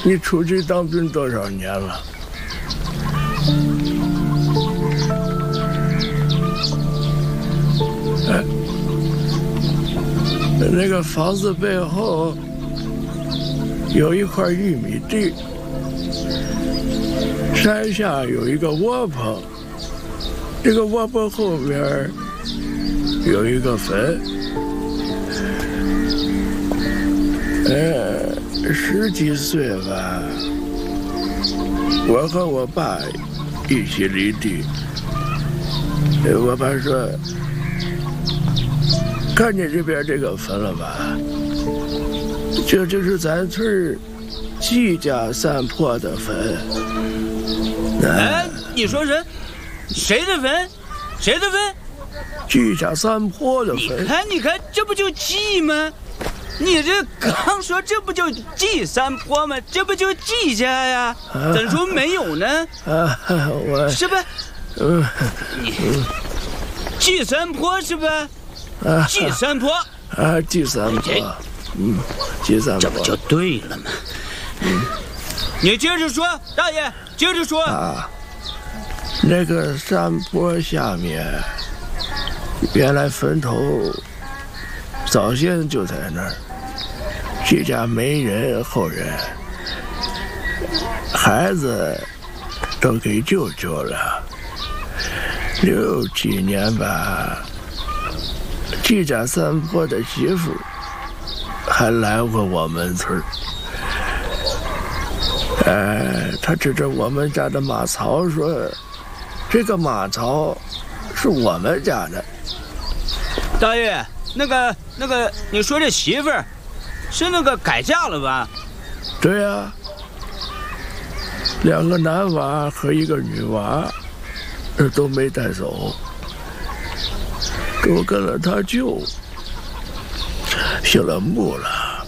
你出去当兵多少年了？哎，那个房子背后有一块玉米地，山下有一个窝棚，这个窝棚后边有一个坟。10几岁吧，我和我爸一起犁地。我爸说：“看见这边这个坟了吧？这就是咱村季家三婆的坟。” 哎，你说谁的坟？谁的坟？ 季家三婆的坟。 你看，这不就季吗？你这刚说这不就季三婆吗？这不就季家呀？怎说没有呢？ 我是吧？你季三婆是吧？季三婆季三婆，季三婆， 这不就对了吗？你接着说，大爷，接着说。 那个山坡下面，原来坟头早先就在那儿。这家没人后人，孩子都给舅舅了。60几年吧，这家三婆的媳妇还来过我们村。他指着我们家的马槽说：“这个马槽是我们家的。” 大爷，那个，你说这媳妇儿？是那个改嫁了吧？ 对呀，2个男娃和1个女娃，都没带走，都跟了他舅，姓了穆了。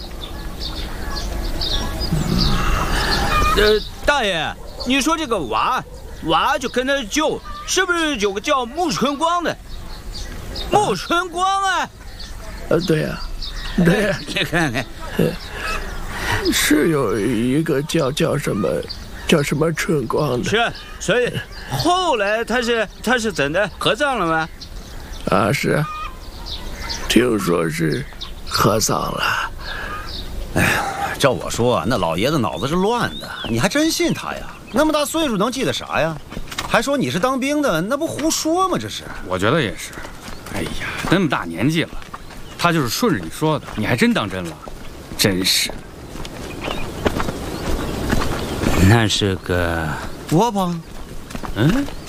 大爷，你说这个娃就跟他舅，是不是有个叫穆春光的？穆春光啊？ 对呀。对， 你看看， 是有一个叫什么春光的。 是，所以后来他是怎的合葬了吗？ 是，听说是合葬了。 哎呀，照我说，那老爷子脑子是乱的，你还真信他呀？那么大岁数能记得啥呀？还说你是当兵的，那不胡说吗？这是。 我觉得也是。哎呀，那么大年纪了。他就是顺着你说的，你还真当真了，真是。 那是个窝棚，